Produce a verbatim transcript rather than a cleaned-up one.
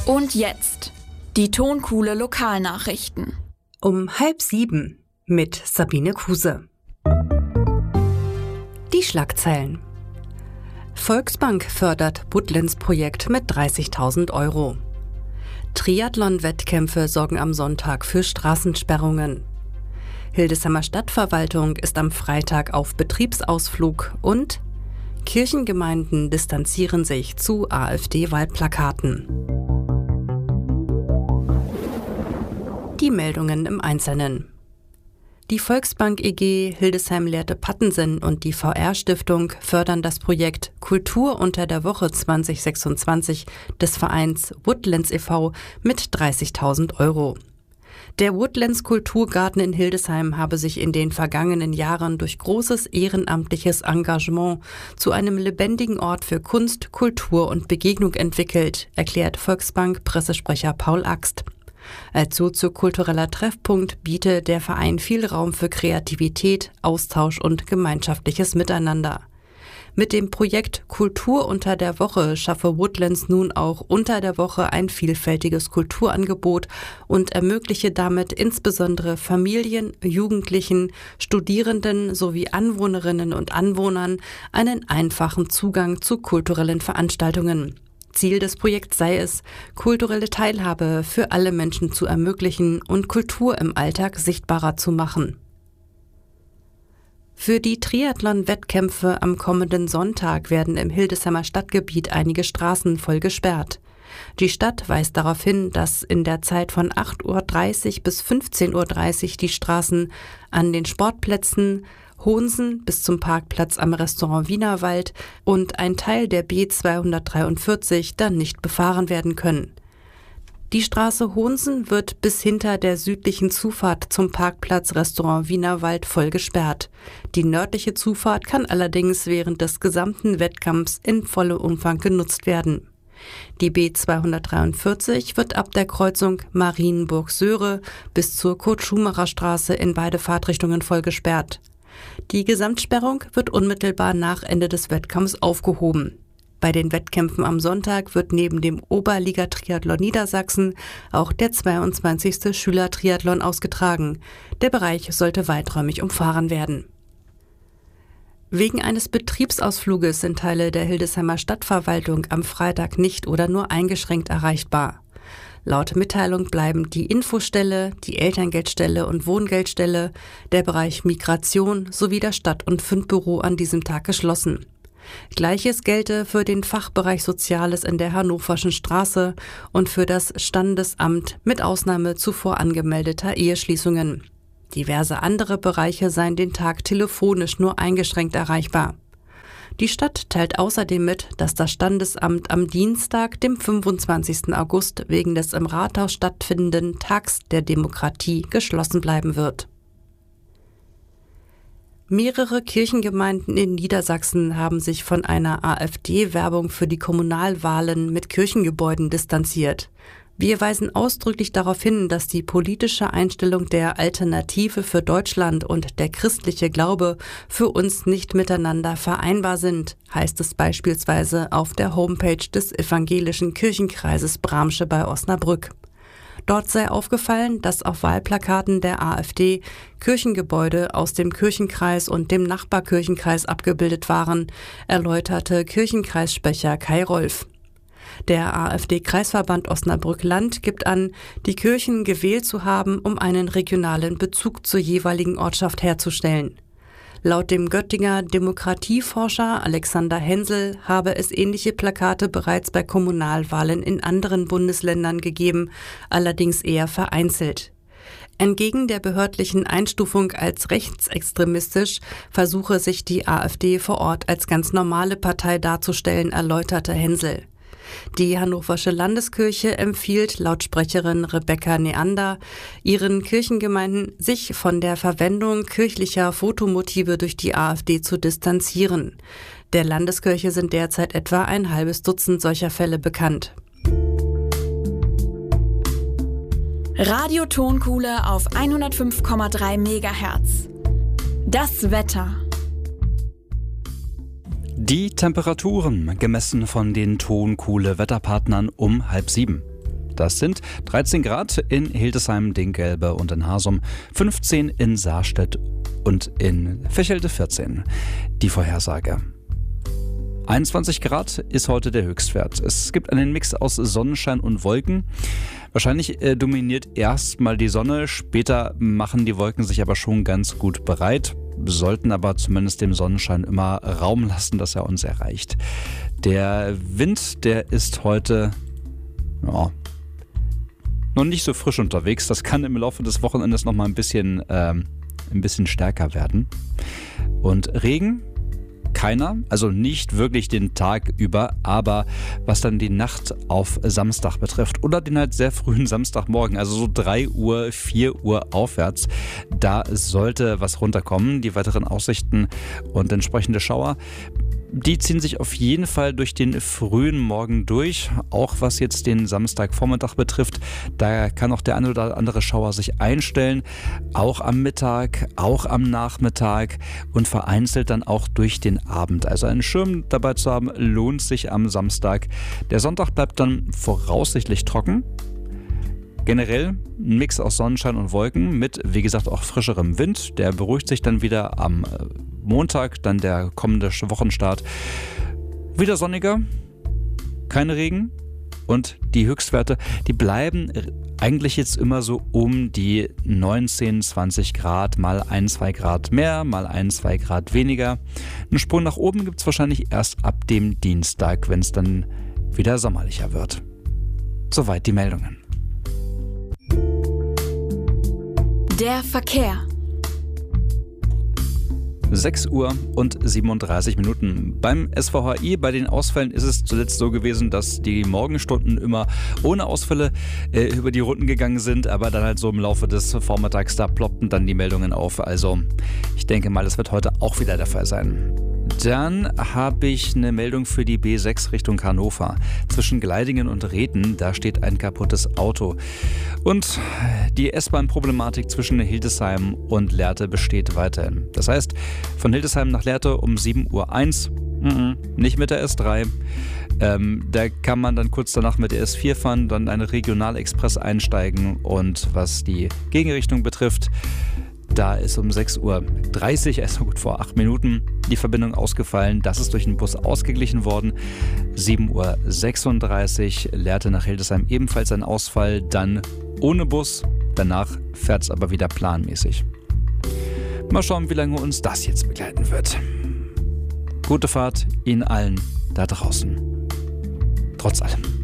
Und jetzt die Tonkuhle Lokalnachrichten. Um halb sieben mit Sabine Kuse. Die Schlagzeilen. Volksbank fördert Woodlands-Projekt mit dreißigtausend Euro. Triathlon-Wettkämpfe sorgen am Sonntag für Straßensperrungen. Hildesheimer Stadtverwaltung ist am Freitag auf Betriebsausflug und Kirchengemeinden distanzieren sich zu AfD-Wahlplakaten. Die Meldungen im Einzelnen. Die Volksbank E G Hildesheim-Lehrte-Pattensen und die V R-Stiftung fördern das Projekt Kultur unter der Woche zwanzig sechsundzwanzig des Vereins Woodlands e V mit dreißigtausend Euro. Der Woodlands Kulturgarten in Hildesheim habe sich in den vergangenen Jahren durch großes ehrenamtliches Engagement zu einem lebendigen Ort für Kunst, Kultur und Begegnung entwickelt, erklärt Volksbank-Pressesprecher Paul Axt. Als soziokultureller Treffpunkt biete der Verein viel Raum für Kreativität, Austausch und gemeinschaftliches Miteinander. Mit dem Projekt Kultur unter der Woche schaffe Woodlands nun auch unter der Woche ein vielfältiges Kulturangebot und ermögliche damit insbesondere Familien, Jugendlichen, Studierenden sowie Anwohnerinnen und Anwohnern einen einfachen Zugang zu kulturellen Veranstaltungen. Ziel des Projekts sei es, kulturelle Teilhabe für alle Menschen zu ermöglichen und Kultur im Alltag sichtbarer zu machen. Für die Triathlon-Wettkämpfe am kommenden Sonntag werden im Hildesheimer Stadtgebiet einige Straßen voll gesperrt. Die Stadt weist darauf hin, dass in der Zeit von acht Uhr dreißig bis fünfzehn Uhr dreißig die Straßen an den Sportplätzen Hohnsen bis zum Parkplatz am Restaurant Wienerwald und ein Teil der B zweihundertdreiundvierzig dann nicht befahren werden können. Die Straße Hohnsen wird bis hinter der südlichen Zufahrt zum Parkplatz Restaurant Wienerwald voll gesperrt. Die nördliche Zufahrt kann allerdings während des gesamten Wettkampfs in vollem Umfang genutzt werden. Die B zweihundertdreiundvierzig wird ab der Kreuzung Marienburg-Söhre bis zur Kurt-Schumacher-Straße in beide Fahrtrichtungen voll gesperrt. Die Gesamtsperrung wird unmittelbar nach Ende des Wettkampfs aufgehoben. Bei den Wettkämpfen am Sonntag wird neben dem Oberliga-Triathlon Niedersachsen auch der zweiundzwanzigste Schüler-Triathlon ausgetragen. Der Bereich sollte weiträumig umfahren werden. Wegen eines Betriebsausfluges sind Teile der Hildesheimer Stadtverwaltung am Freitag nicht oder nur eingeschränkt erreichbar. Laut Mitteilung bleiben die Infostelle, die Elterngeldstelle und Wohngeldstelle, der Bereich Migration sowie das Stadt- und Fundbüro an diesem Tag geschlossen. Gleiches gelte für den Fachbereich Soziales in der Hannoverschen Straße und für das Standesamt mit Ausnahme zuvor angemeldeter Eheschließungen. Diverse andere Bereiche seien den Tag telefonisch nur eingeschränkt erreichbar. Die Stadt teilt außerdem mit, dass das Standesamt am Dienstag, dem fünfundzwanzigsten August, wegen des im Rathaus stattfindenden Tags der Demokratie geschlossen bleiben wird. Mehrere Kirchengemeinden in Niedersachsen haben sich von einer AfD-Werbung für die Kommunalwahlen mit Kirchengebäuden distanziert. Wir weisen ausdrücklich darauf hin, dass die politische Einstellung der Alternative für Deutschland und der christliche Glaube für uns nicht miteinander vereinbar sind, heißt es beispielsweise auf der Homepage des evangelischen Kirchenkreises Bramsche bei Osnabrück. Dort sei aufgefallen, dass auf Wahlplakaten der AfD Kirchengebäude aus dem Kirchenkreis und dem Nachbarkirchenkreis abgebildet waren, erläuterte Kirchenkreissprecher Kai Rolf. Der AfD-Kreisverband Osnabrück-Land gibt an, die Kirchen gewählt zu haben, um einen regionalen Bezug zur jeweiligen Ortschaft herzustellen. Laut dem Göttinger Demokratieforscher Alexander Hensel habe es ähnliche Plakate bereits bei Kommunalwahlen in anderen Bundesländern gegeben, allerdings eher vereinzelt. Entgegen der behördlichen Einstufung als rechtsextremistisch versuche sich die AfD vor Ort als ganz normale Partei darzustellen, erläuterte Hensel. Die Hannoversche Landeskirche empfiehlt laut Sprecherin Rebecca Neander ihren Kirchengemeinden, sich von der Verwendung kirchlicher Fotomotive durch die AfD zu distanzieren. Der Landeskirche sind derzeit etwa ein halbes Dutzend solcher Fälle bekannt. Radio Tonkuhle auf hundertfünf Komma drei Megahertz. Das Wetter. Die Temperaturen gemessen von den Tonkuhle Wetterpartnern um halb sieben. Das sind dreizehn Grad in Hildesheim, Dinkgelbe und in Hasum, fünfzehn in Saarstedt und in Vechelde vierzehn. Die Vorhersage. einundzwanzig Grad ist heute der Höchstwert. Es gibt einen Mix aus Sonnenschein und Wolken. Wahrscheinlich äh, dominiert erstmal die Sonne, später machen die Wolken sich aber schon ganz gut bereit, sollten aber zumindest dem Sonnenschein immer Raum lassen, dass er uns erreicht. Der Wind, der ist heute ja, noch nicht so frisch unterwegs. Das kann im Laufe des Wochenendes noch mal ein bisschen, ähm, ein bisschen stärker werden. Und Regen? Keiner, also nicht wirklich den Tag über, aber was dann die Nacht auf Samstag betrifft oder den halt sehr frühen Samstagmorgen, also so drei Uhr, vier Uhr aufwärts, da sollte was runterkommen. Die weiteren Aussichten und entsprechende Schauer, die ziehen sich auf jeden Fall durch den frühen Morgen durch, auch was jetzt den Samstagvormittag betrifft. Da kann auch der eine oder andere Schauer sich einstellen, auch am Mittag, auch am Nachmittag und vereinzelt dann auch durch den Abend. Also einen Schirm dabei zu haben, lohnt sich am Samstag. Der Sonntag bleibt dann voraussichtlich trocken. Generell ein Mix aus Sonnenschein und Wolken mit, wie gesagt, auch frischerem Wind. Der beruhigt sich dann wieder am Montag, dann der kommende Wochenstart. Wieder sonniger, kein Regen und die Höchstwerte, die bleiben eigentlich jetzt immer so um die neunzehn, zwanzig Grad, mal ein, zwei Grad mehr, mal ein, zwei Grad weniger. Einen Sprung nach oben gibt es wahrscheinlich erst ab dem Dienstag, wenn es dann wieder sommerlicher wird. Soweit die Meldungen. Der Verkehr. sechs Uhr und siebenunddreißig Minuten. Beim S V H I, bei den Ausfällen ist es zuletzt so gewesen, dass die Morgenstunden immer ohne Ausfälle äh, über die Runden gegangen sind, aber dann halt so im Laufe des Vormittags, da ploppten dann die Meldungen auf. Also ich denke mal, das wird heute auch wieder der Fall sein. Dann habe ich eine Meldung für die B sechs Richtung Hannover. Zwischen Gleidingen und Reden, da steht ein kaputtes Auto. Und die S-Bahn-Problematik zwischen Hildesheim und Lehrte besteht weiterhin. Das heißt, von Hildesheim nach Lehrte um sieben Uhr eins, mm-mm, nicht mit der S drei. Ähm, da kann man dann kurz danach mit der S vier fahren, dann eine Regionalexpress einsteigen. Und was die Gegenrichtung betrifft, da ist um sechs Uhr dreißig, also gut vor acht Minuten, die Verbindung ausgefallen. Das ist durch den Bus ausgeglichen worden. sieben Uhr sechsunddreißig, Lehrte nach Hildesheim ebenfalls ein Ausfall, dann ohne Bus. Danach fährt es aber wieder planmäßig. Mal schauen, wie lange uns das jetzt begleiten wird. Gute Fahrt Ihnen allen da draußen. Trotz allem.